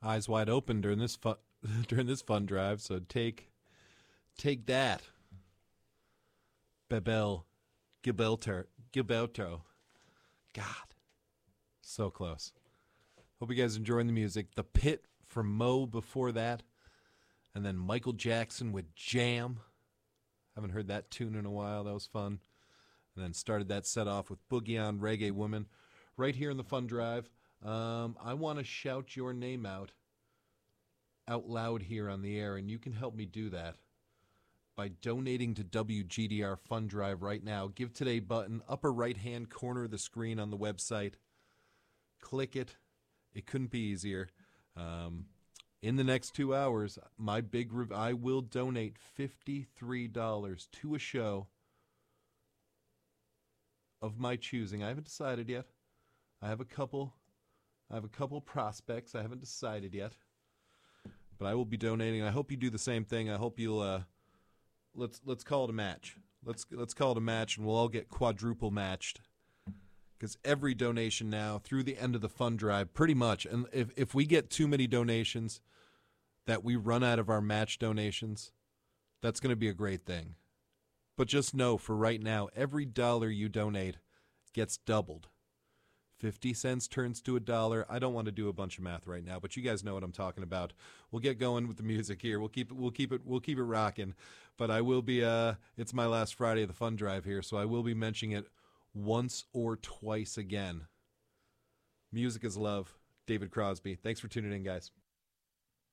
eyes wide open during this fun during this fun drive. So take that, Bebel Gilberto. God, so close. Hope you guys enjoying the music. The Pit from Mo before that, and then Michael Jackson with Jam. Haven't heard that tune in a while. That was fun. And then started that set off with Boogie on Reggae Woman right here in the Fun Drive. I want to shout your name out loud here on the air, and you can help me do that by donating to WGDR Fun Drive right now. Give Today button, upper right-hand corner of the screen on the website. Click it. It couldn't be easier. In the next 2 hours, I will donate $53 to a show of my choosing. I haven't decided yet. I have a couple prospects. I haven't decided yet. But I will be donating. I hope you do the same thing. I hope you'll let's call it a match. Let's call it a match, and we'll all get quadruple matched. Because every donation now through the end of the Fun Drive, pretty much, and if we get too many donations that we run out of our match donations, that's going to be a great thing. But just know, for right now, every dollar you donate gets doubled. 50 cents turns to $1. I don't want to do a bunch of math right now, but you guys know what I'm talking about. We'll get going with the music here. We'll keep it rocking. But I will be it's my last Friday of the Fun Drive here, so I will be mentioning it once or twice again. Music is love. David Crosby. Thanks for tuning in, guys.